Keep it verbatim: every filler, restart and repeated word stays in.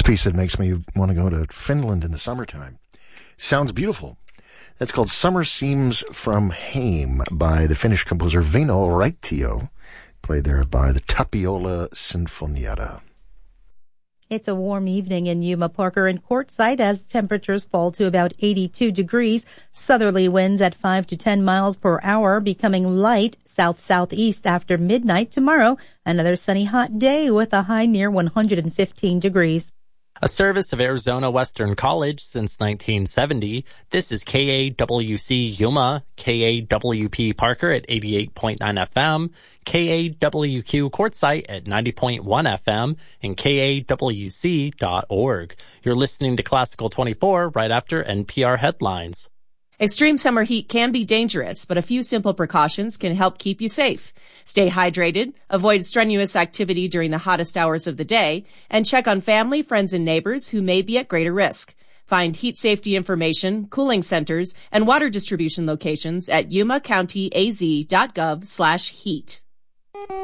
piece that makes me want to go to Finland in the summertime. Sounds beautiful. That's called Summer Seams from Heim by the Finnish composer Väinö Raitio, played there by the Tapiola Sinfonietta. It's a warm evening in Yuma, Parker, and Quartzsite as temperatures fall to about eighty-two degrees. Southerly winds at five to ten miles per hour, becoming light south-southeast after midnight. Tomorrow, another sunny hot day with a high near one hundred fifteen degrees. A service of Arizona Western College since nineteen seventy. This is K A W C Yuma, K A W P Parker at eighty-eight point nine F M, K A W Q Quartzsite at ninety point one F M, and K A W C dot org. You're listening to Classical twenty-four right after N P R headlines. Extreme summer heat can be dangerous, but a few simple precautions can help keep you safe. Stay hydrated, avoid strenuous activity during the hottest hours of the day, and check on family, friends, and neighbors who may be at greater risk. Find heat safety information, cooling centers, and water distribution locations at yumacountyaz dot gov slash heat.